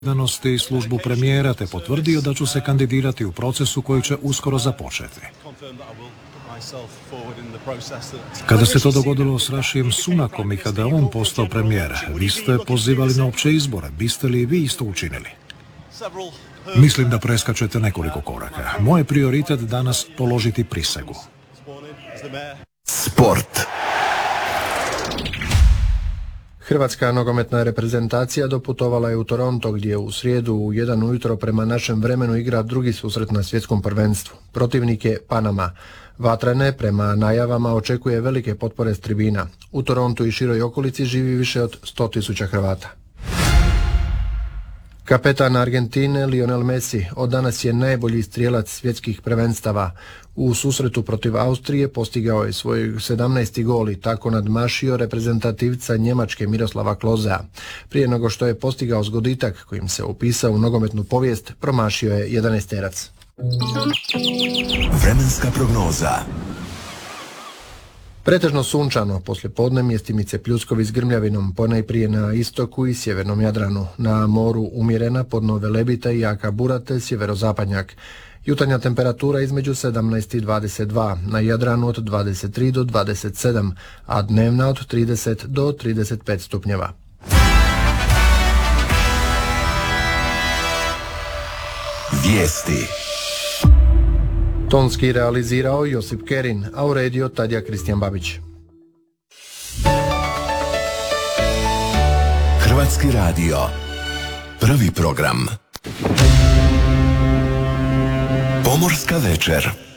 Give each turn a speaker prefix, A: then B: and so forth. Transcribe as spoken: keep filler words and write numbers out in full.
A: danosti službu premijera te potvrdio da ću se kandidirati u procesu koji će uskoro započeti. Kada se to dogodilo s Rišijem Sunakom i kada on postao premijer, vi ste pozivali na opće izbore. Biste li vi isto učinili? Mislim da preskačete nekoliko koraka. Moj je prioritet danas položiti prisegu.
B: Sport.
C: Hrvatska nogometna reprezentacija doputovala je u Toronto gdje u srijedu u jedan ujutro prema našem vremenu igra drugi susret na svjetskom prvenstvu. Protivnik je Panama. Vatrene prema najavama očekuje velike potpore s tribina. U Torontu i široj okolici živi više od sto tisuća Hrvata. Kapetan Argentine Lionel Messi od danas je najbolji strijelac svjetskih prvenstava. U susretu protiv Austrije postigao je svoj sedamnaesti gol i tako nadmašio reprezentativca Njemačke Miroslava Klosea. Prije nego što je postigao zgoditak kojim se upisao u nogometnu povijest, promašio je jedanaesterac.
B: Vremenska prognoza.
C: Pretežno sunčano, poslijepodne mjestimice pljuskovi s grmljavinom, ponajprije na istoku i sjevernom Jadranu. Na moru umjerena, podno Velebita i jaka bura te sjeverozapadnjak. Jutarnja temperatura između sedamnaest i dvadeset dva, na Jadranu od dvadeset tri do dvadeset sedam, a dnevna od trideset do trideset pet stupnjeva.
B: Vijesti.
C: Tonski realizirao Josip Kerin, a uredio Tadija Kristijan Babić.
B: Hrvatski radio. Prvi program. Pomorska večer.